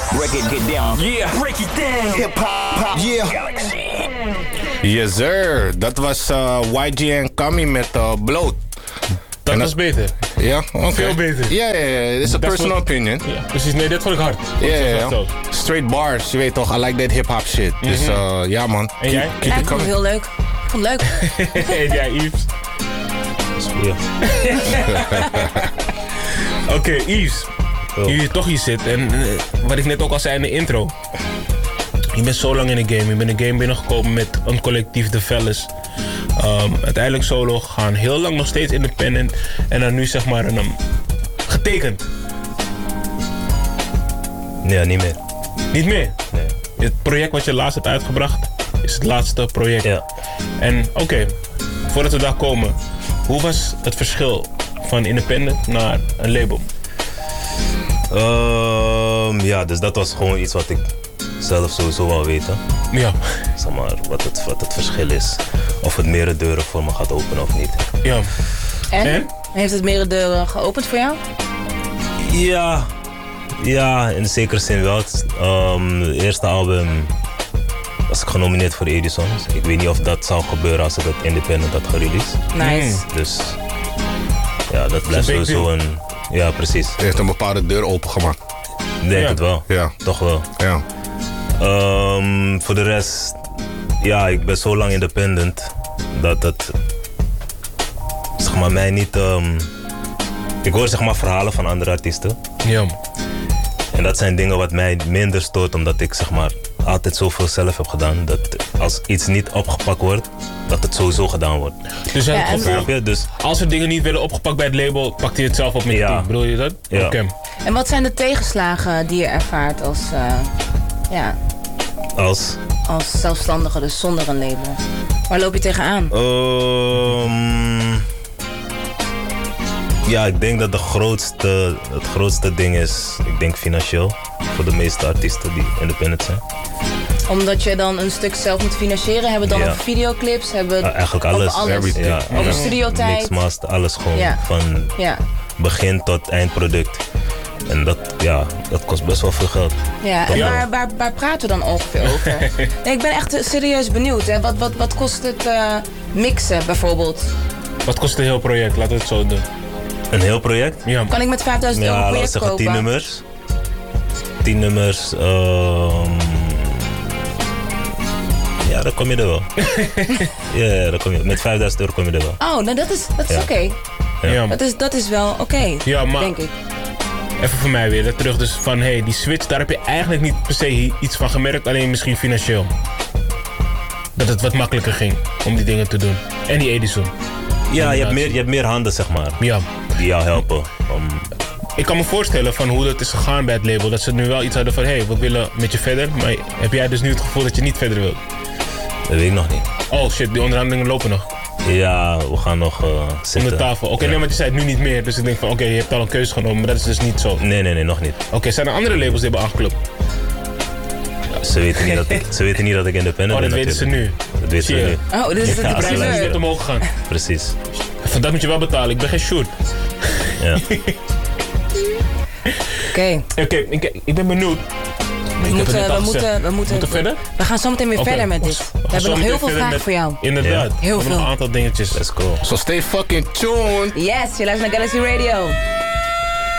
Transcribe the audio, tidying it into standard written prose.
Break it, get down. Yeah, break it down. Hip hop, yeah. Galaxy. Yes sir, dat was YG en Kami met Bloot. Dat was beter. Ja, oké. Veel beter. Ja, dit is een personal opinion. Ja, precies, nee, dit vond ik hard. Ja. Straight bars, je weet toch, I like that hip-hop shit. Dus ja man. En jij? Keep Ja, it ik vond het coming. heel leuk. Ik vond het leuk. En jij, Yves? Oké, Yves. Nu je toch hier zit en wat ik net ook al zei in de intro. Je bent zo lang in de game. Je bent de game binnengekomen met een collectief, de Fellas. Uiteindelijk solo gegaan. Heel lang nog steeds independent. En dan nu zeg maar getekend. Ja, niet meer. Niet meer? Nee. Het project wat je laatst hebt uitgebracht is het laatste project. Ja. En oké, voordat we daar komen. Hoe was het verschil van independent naar een label? Ja, dus dat was gewoon iets wat ik zelf sowieso wou weten. Ja. Zeg maar, wat het verschil is. Of het meerdere deuren voor me gaat openen of niet. Ja. En? Heeft het meerdere deuren geopend voor jou? Ja, in zekere zin wel. Het eerste album was ik genomineerd voor Edison. Ik weet niet of dat zou gebeuren als ik het independent had gereleased. Nice. Dus ja, dat blijft big sowieso deal. een... Ja, precies. Het heeft een bepaalde deur opengemaakt. Denk het wel. Ja. Toch wel. Ja. Voor de rest, ja, ik ben zo lang independent dat het, zeg maar, mij niet... ik hoor zeg maar verhalen van andere artiesten. Ja. En dat zijn dingen wat mij minder stoort, omdat ik zeg maar altijd zoveel zelf heb gedaan. Dat als iets niet opgepakt wordt, dat het sowieso gedaan wordt. Dus, Ja, en- Snap je? Dus als er dingen niet werden opgepakt bij het label, pakt hij het zelf op met je Ja. team. Bedoel je dat? Ja. Oké. En wat zijn de tegenslagen die je ervaart als als... zelfstandige, dus zonder een label? Waar loop je tegenaan? Ja, ik denk dat het grootste ding is, ik denk financieel. Voor de meeste artiesten die independent zijn. Omdat je dan een stuk zelf moet financieren? Hebben we dan Ja. over videoclips? Hebben we Eigenlijk alles. over alles? Everything. Ja, Over ja. studiotijd? Mixmaster, alles gewoon. Ja. Van Ja. begin tot eindproduct. En dat kost best wel veel geld. Ja, en Ja. waar praten we dan ongeveer over? Nee, ik ben echt serieus benieuwd. Hè. Wat kost het mixen bijvoorbeeld? Wat kost een heel project? Laten we het zo doen. Een heel project? Ja. Kan ik met 5000 euro Ja, een laten we project zeggen kopen? 10 nummers. 10 nummers. Ja, dan kom je er wel. Ja, dan kom je. Met 5000 euro kom je er wel. Oh, nou dat is Ja. oké. Ja. Dat is wel oké, Ja, maar denk ik. even voor mij weer terug. Dus van hey, die switch, daar heb je eigenlijk niet per se iets van gemerkt. Alleen misschien financieel. Dat het wat makkelijker ging om die dingen te doen. En die Edison. Ja, je hebt meer handen, zeg maar. Ja. Die jou helpen. Ik kan me voorstellen van hoe dat is gegaan bij het label. Dat ze nu wel iets hadden van hey, we willen met je verder. Maar heb jij dus nu het gevoel dat je niet verder wilt? Dat weet ik nog niet. Oh shit, die onderhandelingen lopen nog. Ja, we gaan nog zitten. Om de tafel. Oké, Ja. nee, maar je zei het nu niet meer. Dus ik denk van oké, je hebt al een keuze genomen. Maar dat is dus niet zo. Nee, nog niet. Oké, zijn er andere labels die hebben aangeklopt? Ze weten niet dat ik independent Oh, dat ben. weten ze natuurlijk. nu. Dat weten ze Zie je. nu. Oh, dus Ja, het als de ze Prijs is luisteren. net omhoog gegaan. Precies. Van dat moet je wel betalen. Ik ben geen shoot. Ja. Oké. Oké, ik ben benieuwd. We moeten verder? We gaan zo meteen weer Oké. verder met dit. We hebben nog heel veel vragen voor jou. Inderdaad. Ja. We Heel hebben nog veel. een aantal dingetjes. Let's go. So stay fucking tuned. Yes, je luistert naar Galaxy Radio.